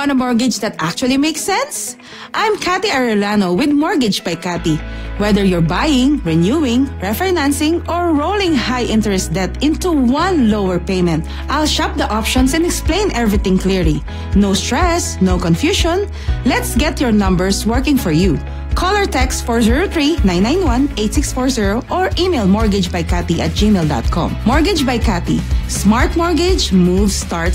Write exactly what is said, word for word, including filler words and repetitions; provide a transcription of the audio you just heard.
Want a mortgage that actually makes sense? I'm Cathy Arellano with Mortgage by Cathy. Whether you're buying, renewing, refinancing, or rolling high-interest debt into one lower payment, I'll shop the options and explain everything clearly. No stress, no confusion. Let's get your numbers working for you. Call or text four zero three, nine nine one, eight six four zero or email mortgagebycathy at gmail dot com. Mortgage by Cathy. Smart mortgage moves starts